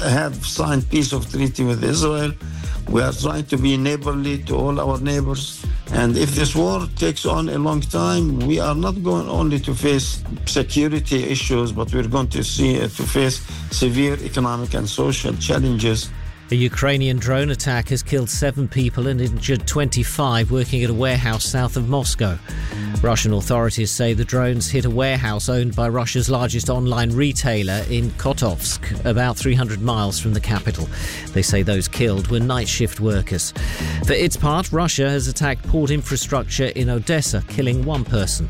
have signed peace of treaty with Israel. We are trying to be neighborly to all our neighbors. And if this war takes on a long time, we are not going only to face security issues, but we're going to face severe economic and social challenges. A Ukrainian drone attack has killed 7 people and injured 25 working at a warehouse south of Moscow. Russian authorities say the drones hit a warehouse owned by Russia's largest online retailer in Kotovsk, about 300 miles from the capital. They say those killed were night shift workers. For its part, Russia has attacked port infrastructure in Odessa, killing 1 person.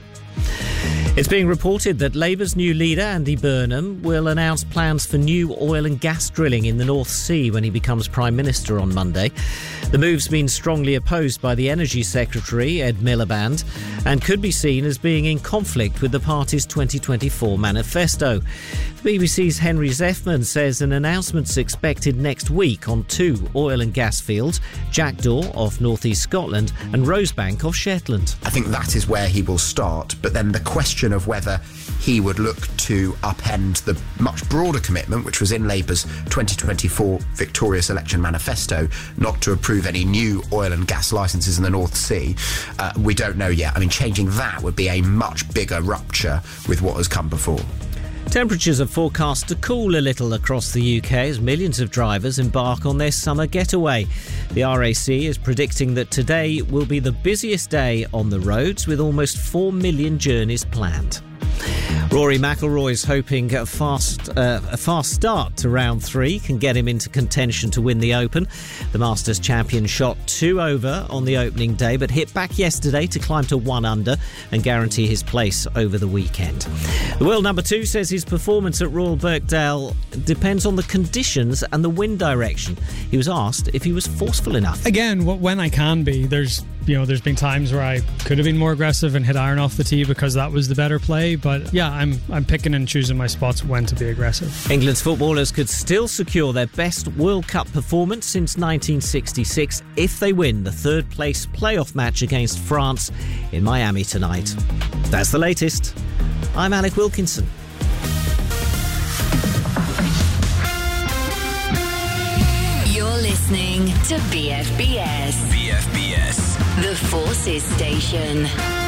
It's being reported that Labour's new leader, Andy Burnham, will announce plans for new oil and gas drilling in the North Sea when he becomes Prime Minister on Monday. The move's been strongly opposed by the Energy Secretary, Ed Miliband, and could be seen as being in conflict with the party's 2024 manifesto. The BBC's Henry Zeffman says an announcement's expected next week on 2 oil and gas fields, Jackdaw off North East Scotland and Rosebank off Shetland. I think that is where he will start, but then the question of whether he would look to upend the much broader commitment, which was in Labour's 2024 victorious election manifesto, not to approve any new oil and gas licences in the North Sea, we don't know yet. I mean, changing that would be a much bigger rupture with what has come before. Temperatures are forecast to cool a little across the UK as millions of drivers embark on their summer getaway. The RAC is predicting that today will be the busiest day on the roads, with almost 4 million journeys planned. Rory McIlroy's hoping a fast start to round 3 can get him into contention to win the Open. The Masters champion shot 2 over on the opening day, but hit back yesterday to climb to 1 under and guarantee his place over the weekend. The world number 2 says his performance at Royal Birkdale depends on the conditions and the wind direction. He was asked if he was forceful enough. Again, when I can be, there's been times where I could have been more aggressive and hit iron off the tee because that was the better play. But yeah, I'm picking and choosing my spots when to be aggressive. England's footballers could still secure their best World Cup performance since 1966 if they win the third place playoff match against France in Miami tonight. That's the latest. I'm Alec Wilkinson. You're listening to BFBS. BFBS. The Forces Station.